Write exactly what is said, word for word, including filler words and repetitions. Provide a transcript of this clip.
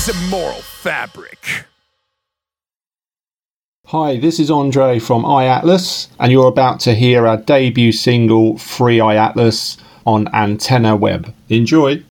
some moral fabric. Hi, this is Andre from iAtlas, and you're about to hear our debut single, Free iAtlas, on Antenna Web. Enjoy!